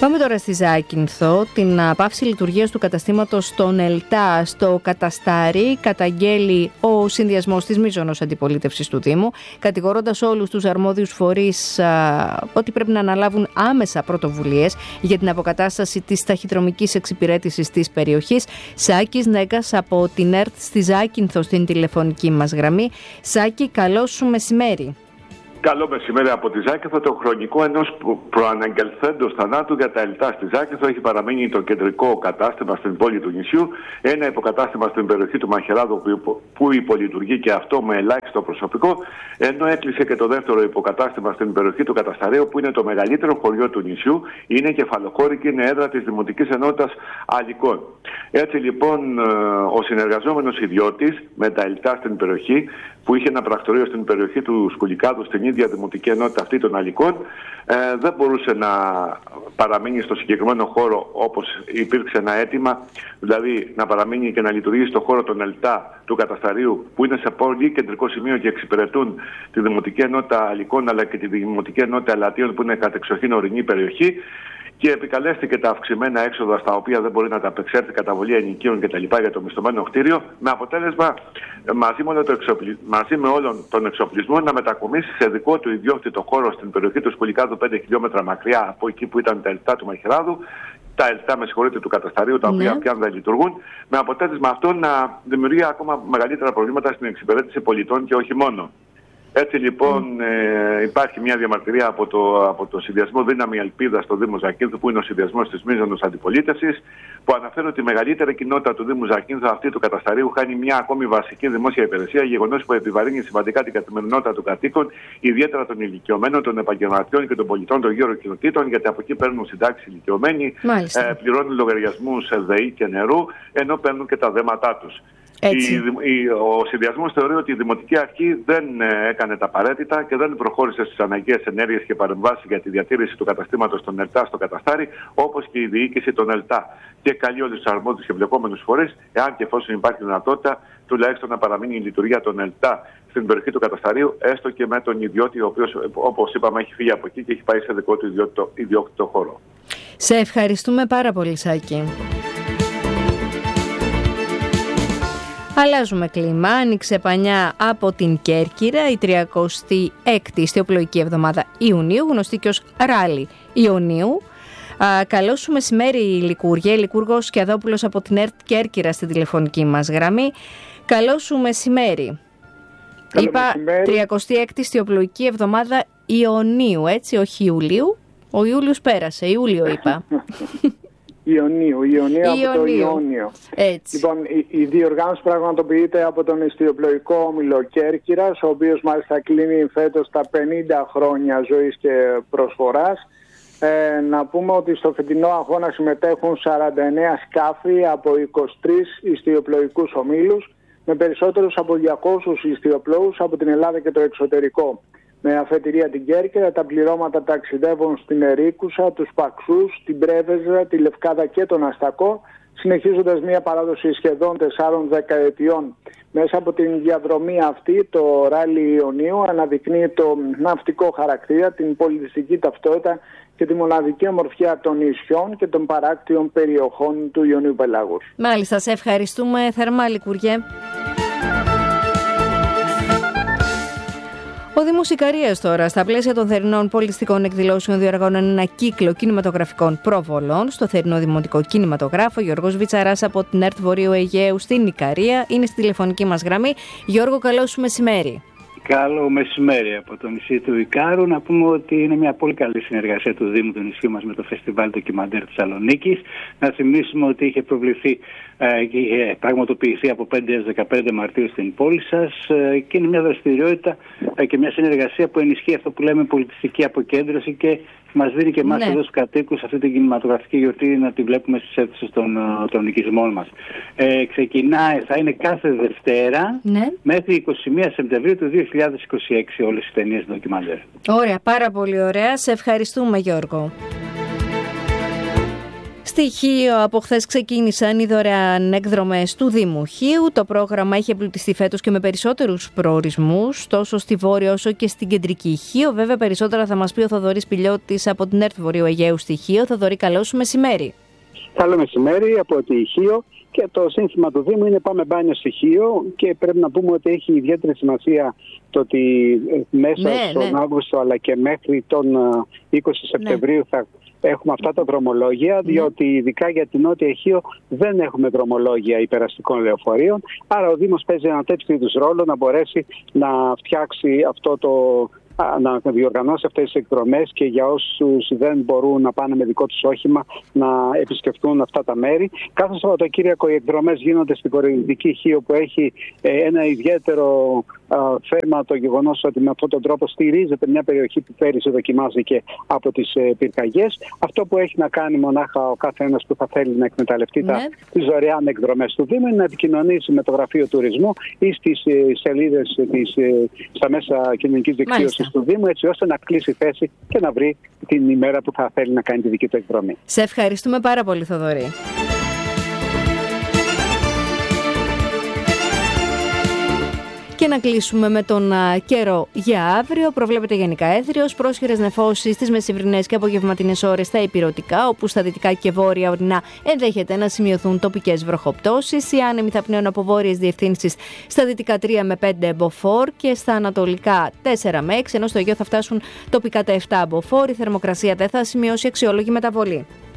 Πάμε τώρα στη Ζάκυνθο. Την πάυση λειτουργίας του καταστήματος στον ΕΛΤΑ στο Καταστάρι καταγγέλει ο συνδυασμός της μείζωνος αντιπολίτευσης του Δήμου, κατηγορώντας όλους τους αρμόδιους φορείς ότι πρέπει να αναλάβουν άμεσα πρωτοβουλίες για την αποκατάσταση της ταχυδρομικής εξυπηρέτησης της περιοχής. Σάκης Νέγκας από την ΕΡΤ στη Ζάκυνθο στην τηλεφωνική μας γραμμή. Σάκη, καλό σου μεσημέρι. Καλό μεσημέρι από τη Ζάκυνθο. Το χρονικό ενός προαναγγελθέντος θανάτου για τα ΕΛΤΑ στη Ζάκυνθο έχει παραμείνει το κεντρικό κατάστημα στην πόλη του νησιού, ένα υποκατάστημα στην περιοχή του Μαχαιράδου που υπολειτουργεί και αυτό με ελάχιστο προσωπικό, ενώ έκλεισε και το δεύτερο υποκατάστημα στην περιοχή του Κατασταρίου, που είναι το μεγαλύτερο χωριό του νησιού, είναι κεφαλοχώρη και είναι έδρα της Δημοτικής Ενότητας Αλικών. Έτσι λοιπόν ο συνεργαζόμενος ιδιώτης με τα ΕΛΤΑ στην περιοχή, που είχε ένα πρακτορείο στην περιοχή του Σκουλικάδου, στην ίδια Δημοτική Ενότητα αυτή των Αλικών, δεν μπορούσε να παραμείνει στο συγκεκριμένο χώρο όπως υπήρξε ένα αίτημα, δηλαδή να παραμείνει και να λειτουργεί στο χώρο των ΕΛΤΑ του Κατασταρίου, που είναι σε πολύ κεντρικό σημείο και εξυπηρετούν τη Δημοτική Ενότητα Αλικών αλλά και τη Δημοτική Ενότητα Ελατίων, που είναι κατεξοχήν ορεινή περιοχή. Και επικαλέστηκε τα αυξημένα έξοδα στα οποία δεν μπορεί να τα απεξέλθει, καταβολή ενοικίων κτλ. Για το μισθωμένο κτίριο, με αποτέλεσμα μαζί με όλον τον εξοπλισμό να μετακομίσει σε δικό του ιδιόκτητο χώρο στην περιοχή του Σκουλικάδου, 5 χιλιόμετρα μακριά από εκεί που ήταν τα ΕΛΤΑ του Μαχαιράδου, τα ΕΛΤΑ του Κατασταρίου, τα οποία πια δεν λειτουργούν, με αποτέλεσμα αυτό να δημιουργεί ακόμα μεγαλύτερα προβλήματα στην εξυπηρέτηση πολιτών και όχι μόνο. Έτσι λοιπόν υπάρχει μια διαμαρτυρία από το συνδυασμό Δύναμη Ελπίδα στο Δήμο Ζακύνθου, που είναι ο συνδυασμός της μείζωνος αντιπολίτευσης, που αναφέρει ότι η μεγαλύτερη κοινότητα του Δήμου Ζακύνθου, αυτή του Κατασταρίου, χάνει μια ακόμη βασική δημόσια υπηρεσία, γεγονός που επιβαρύνει σημαντικά την καθημερινότητα των κατοίκων, ιδιαίτερα των ηλικιωμένων, των επαγγελματιών και των πολιτών των γύρω κοινοτήτων, γιατί από εκεί παίρνουν συντάξεις ηλικιωμένοι, πληρώνουν λογαριασμούς ΔΕΗ και νερού, ενώ παίρνουν και τα δέματά τους. Ο συνδυασμός θεωρεί ότι η Δημοτική Αρχή δεν έκανε τα απαραίτητα και δεν προχώρησε στις αναγκαίες ενέργειες και παρεμβάσεις για τη διατήρηση του καταστήματος των ΕΛΤΑ στο Καταστάρι, όπως και η διοίκηση των ΕΛΤΑ. Και καλεί όλους τους αρμόδιους και εμπλεκόμενους φορείς, εάν και εφόσον υπάρχει δυνατότητα, τουλάχιστον να παραμείνει η λειτουργία των ΕΛΤΑ στην περιοχή του Κατασταρίου, έστω και με τον ιδιώτη, ο οποίος, όπως είπαμε, έχει φύγει από εκεί και έχει πάει σε δικό του ιδιόκτητο χώρο. Σε ευχαριστούμε πάρα πολύ, Σάκη. Αλλάζουμε κλίμα. Άνοιξε πανιά από την Κέρκυρα η 36η ιστιοπλοϊκή εβδομάδα Ιουνίου, γνωστή και ως Ράλι Ιωνίου. Καλό σου μεσημέρι, Λικούργε. Λικούργος Κιαδόπουλος από την ΕΡΤ Κέρκυρα στην τηλεφωνική μας γραμμή. Καλό σου μεσημέρι. Είπα 36η ιστιοπλοϊκή εβδομάδα Ιωνίου, έτσι, όχι Ιουλίου. Ο Ιούλιος πέρασε, Ιούλιο είπα. Ιωνίου από το Ιόνιο. Έτσι. Λοιπόν, η διοργάνωση πραγματοποιείται από τον ιστιοπλοϊκό όμιλο Κέρκυρας, ο οποίος μάλιστα κλείνει φέτος τα 50 χρόνια ζωής και προσφοράς. Να πούμε ότι στο φετινό αγώνα συμμετέχουν 49 σκάφη από 23 ιστιοπλοϊκούς ομίλους, με περισσότερους από 200 ιστιοπλόους από την Ελλάδα και το εξωτερικό. Με αφετηρία την Κέρκυρα, τα πληρώματα ταξιδεύουν στην Ερίκουσα, τους Παξούς, την Πρέβεζα, τη Λευκάδα και τον Αστακό, συνεχίζοντας μια παράδοση σχεδόν 4 δεκαετιών. Μέσα από την διαδρομή αυτή, το Ράλι Ιωνίου αναδεικνύει το ναυτικό χαρακτήρα, την πολιτιστική ταυτότητα και τη μοναδική ομορφιά των νησιών και των παράκτιων περιοχών του Ιωνίου Πελάγους. Μάλιστα, σε ευχαριστούμε θερμά, Λικούργε. Ο Δήμος Ικαρίας τώρα, στα πλαίσια των θερινών πολιτιστικών εκδηλώσεων, διοργανώνει ένα κύκλο κινηματογραφικών προβολών στο θερινό δημοτικό κινηματογράφο. Γιώργος Βιτσαράς από την ΕΡΤ Βορείου Αιγαίου στην Ικαρία είναι στη τηλεφωνική μας γραμμή. Γιώργο, καλό σου μεσημέρι. Καλό μεσημέρι από το νησί του Ικάρου. Να πούμε ότι είναι μια πολύ καλή συνεργασία του Δήμου του νησιού μας με το Φεστιβάλ Ντοκιμαντέρ Θεσσαλονίκης. Να θυμίσουμε ότι είχε προβληθεί και είχε πραγματοποιηθεί από 5 έως 15 Μαρτίου στην πόλη σας και είναι μια δραστηριότητα και μια συνεργασία που ενισχύει αυτό που λέμε πολιτιστική αποκέντρωση και μας δίνει και εμάς εδώ στους κατοίκους αυτή την κινηματογραφική γιορτή να τη βλέπουμε στις αίθουσες των οικισμών μας. Ξεκινάει, θα είναι κάθε Δευτέρα μέχρι 21 Σεπτεμβρίου του 2026 όλες οι ταινίες ντοκιμαντέρ. Ωραία, πάρα πολύ ωραία. Σε ευχαριστούμε, Γιώργο. Στη Χίο από χθες ξεκίνησαν οι δωρεάν εκδρομές του Δήμου Χίου. Το πρόγραμμα έχει εμπλουτιστεί φέτος και με περισσότερους προορισμούς, τόσο στη Βόρεια όσο και στην Κεντρική Χίο. Βέβαια, περισσότερα θα μας πει ο Θοδωρής Πηλιώτης από την ΕΡΤ Βορείου Αιγαίου στη Χίο. Θοδωρή, καλό σου μεσημέρι. Καλό μεσημέρι από τη Χίο. Και το σύνθημα του Δήμου είναι «Πάμε μπάνιο στη Χίο», και πρέπει να πούμε ότι έχει ιδιαίτερη σημασία το ότι μέσα στον Αύγουστο αλλά και μέχρι τον 20 Σεπτεμβρίου θα έχουμε αυτά τα δρομολόγια, διότι ειδικά για την Νότια Χίο δεν έχουμε δρομολόγια υπεραστικών λεωφορείων. Άρα ο Δήμος παίζει ένα τέτοιο είδους ρόλο να μπορέσει να φτιάξει να διοργανώσει αυτές τις εκδρομές και για όσους δεν μπορούν να πάνε με δικό τους όχημα να επισκεφτούν αυτά τα μέρη. Κάθε Σαββατοκύριακο οι εκδρομές γίνονται στην Βορειοδυτική Χίο, που έχει ένα ιδιαίτερο θέμα το γεγονός ότι με αυτόν τον τρόπο στηρίζεται μια περιοχή που πέρυσι δοκιμάστηκε από τις πυρκαγιές. Αυτό που έχει να κάνει μονάχα ο κάθε ένας που θα θέλει να εκμεταλλευτεί τις δωρεάν εκδρομές του Δήμου είναι να επικοινωνήσει με το Γραφείο Τουρισμού ή στις σελίδες στα μέσα κοινωνικής δικτύωσης του Δήμου, έτσι ώστε να κλείσει θέση και να βρει την ημέρα που θα θέλει να κάνει τη δική του εκδρομή. Σε ευχαριστούμε πάρα πολύ, Θοδωρή. Και να κλείσουμε με τον καιρό για αύριο. Προβλέπεται γενικά έθριος, πρόσχερες νεφώσεις στις μεσημβρινές και απογευματινές ώρες στα ηπειρωτικά, όπου στα δυτικά και βόρεια ορεινά ενδέχεται να σημειωθούν τοπικές βροχοπτώσεις. Οι άνεμοι θα πνέουν από βόρειες διευθύνσεις στα δυτικά 3 με 5 μποφόρ και στα ανατολικά 4 με 6, ενώ στο Αιγαίο θα φτάσουν τοπικά τα 7 μποφόρ. Η θερμοκρασία δεν θα σημειώσει αξιόλογη μεταβολή.